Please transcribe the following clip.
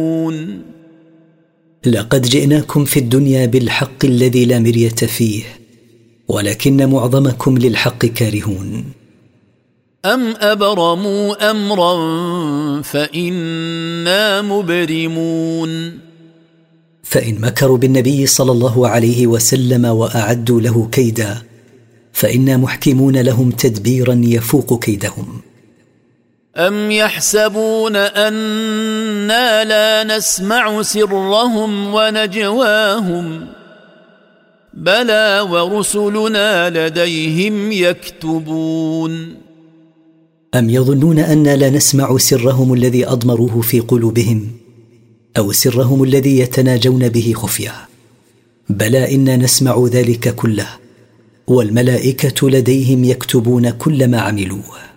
لقد جئناكم في الدنيا بالحق الذي لا مرية فيه، ولكن معظمكم للحق كارهون. أم أبرموا أمرا فإنا مبرمون. فإن مكروا بالنبي صلى الله عليه وسلم وأعدوا له كيدا فإنا محكمون لهم تدبيرا يفوق كيدهم. أم يحسبون أنا لا نسمع سرهم ونجواهم بلى ورسلنا لديهم يكتبون. أم يظنون أنا لا نسمع سرهم الذي أضمروه في قلوبهم أو سرهم الذي يتناجون به خفية؟ بلى إنا نسمع ذلك كله، والملائكة لديهم يكتبون كل ما عملوه.